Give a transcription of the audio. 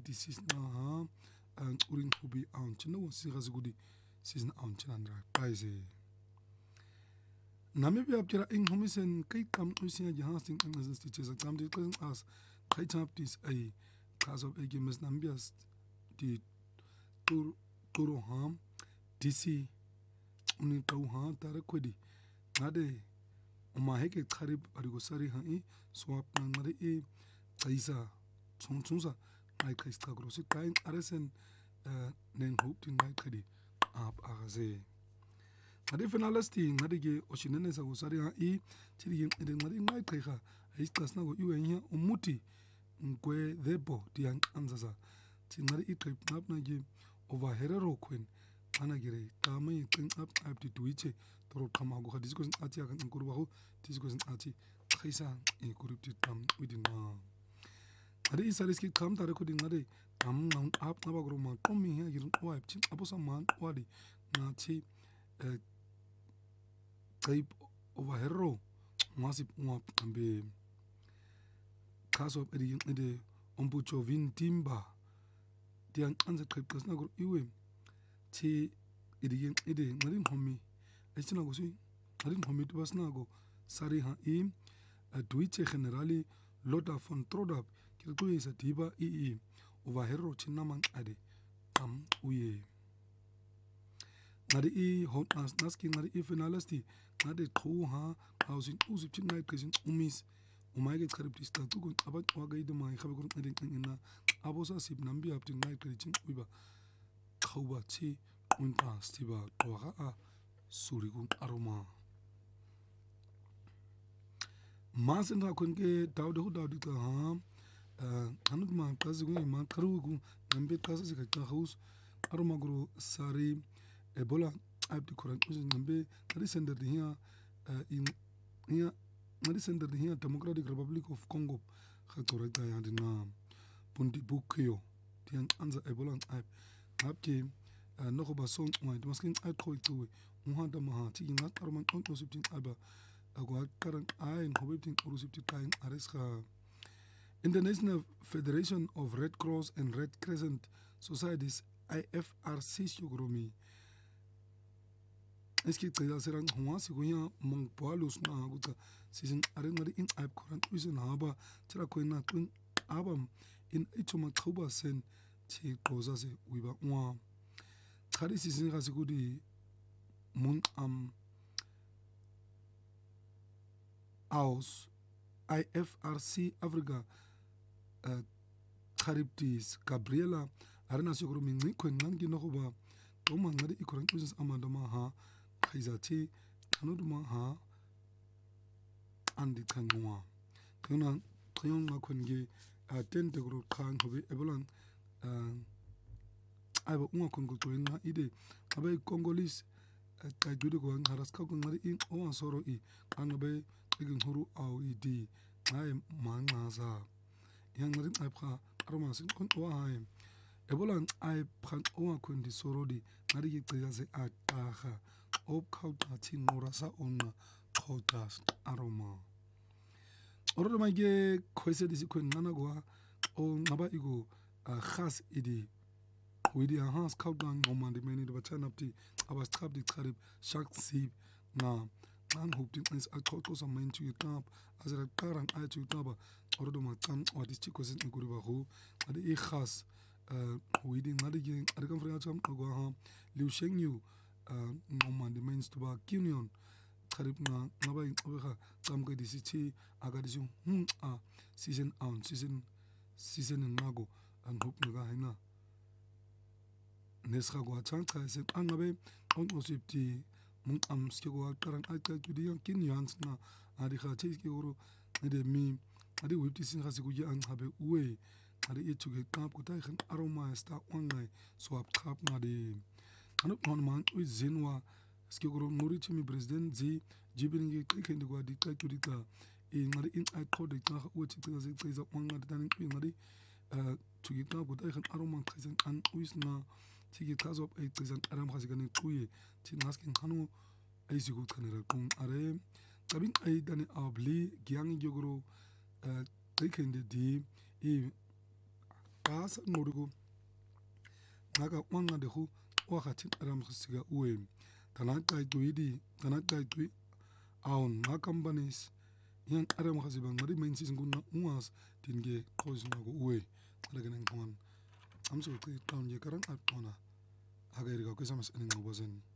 di season ha urin hubi ounce no si gazigudi season ounce andra paise Namibia abjera ing homisen kai kam usia jahasting as teachers exam di kan as kai tap dis ai cause of against Namibia's di turo ham DC uni tau ha tare kwedi ngade oma heke kharib arigosari ha I swap na ngade e kaisa chungsa ai kaista grosi kain aresen nen hope tin ngai khadi ap agaze ngade finalisti ngade ge oshinene sa gosari ha I chiri ngade ngade ngai kha ai kasna go iwe nya umuti ngwe debo diang anzaza ngade I trip nap na ge over herero kwen ana gere tamai tin up up di tuiche toro kamago khadi ko ati akan kurba ho tisiko ati khaisa e kurupti tam widina ngade isaliski kam tare ko ngade tam na up na bagro ma tomi ya girin wipe chin aposa man wadi na chi type over hero masip mwap ambe kaso edi ngade ombucho vin timba diang anza trip kasna go iwe chi edi ngarin homi aichina go si ngarin homi to basna go sari ha I duiche generali loda von trodap kirtu isa tiba I over hero chinna man ade am uye ngade I hot naski ngade I finalisti ngade tru ha hausin usip chin night kazin umis umaige kharibti sta tu gon abat wagai de mai khabe gon ngade ngina abosa sip nambi apti night kazin uiba khauba chi unta stiba toga a surigun aroma masen ra kon ke dawde ka ha hanut ma kazi gun ma karu gun nambe kazi se ka haus aroma gro sari ebola abdi koran usin nambe kadi sender de here in here ngadi sender de here Democratic Republic of Congo khatora ta ya dina pundi bukyo tian anza ebola ab abke no ko ba song ma maskin ai ko to muhanda ma ti na karman on to siptin aba agwa karan ai ko bitin urusipti kain areska International Federation of Red Cross and Red Crescent Societies IFRC Shogromi eski tsaya serang hwa sigunya mong poalus na guta season arenari in app koran usen haba tira koina tun abam in ichoma thoba sen chi koza se wiba wa khari season ga sigudi mun aus IFRC Africa Kharibtis Gabriela arena siguru mingi kwen ngangi no ba to mangari ikoran usen amanda ma ha kaizati kanuduma ha andi kangwa kana kayon ma konge tente gro kan hobe ebolan aiba unga kongo to na ide abai Congolese ta jude ko ngaras ka ko ngari in o soro I anabe igin huru au idi ai mangaza yang ngari aipha aroma sin kon o hai ebolan ai phan o kondi soro di ngari ki tsa se ataha op khauta tin norasa onna khotas aroma oro ma ge khoise disi ko nana go o ngaba igo khas idi widi has khautan ngomande meni de bachana apti abas trap di trip shark sip na an hoping is a toto sa main to tap as a karang ai to taba oro ma tan o di chiko sin nguri ba ho ade khas widi ngade ge arkan fra cham go ha liu sheng yu ngomande meni to ba union kharib na ngaba obeha tam ga disi chi aga disi a season on season nago an hope nga hina nesra go chang ka se angabe on osipti mun am ske go karan aka tudi yan kin yans na ari kha chi ke goro de mi ari wipti sin khasi go an habe uwe ari etu ge kap ko tai khan aroma sta online swap kap na de anu on man with zinwa ske goro nuri chimi president zi jibinge kende go di ka tudi ka ngari in ai thode ka o chi tsa se tsa wanga dan ngari tugi ka go tai khan aroma khazan an uisna tigi kazo ai tsa aram khasi gane tuye tin haskin khanu ai sigu khanera kun are tabin ai dani abli gyang yogoro kende di qasa nqoruko ngaka wanqadehu wakhathi qaram khisiga uwe tana qaqui awon ngakampanis yan qaram khasiba ngari mensis nguna ungas dinge qozi ngako uwe qalagan ngqon amso qi qawm ye karan aqona agayriga kwisamas enqobazen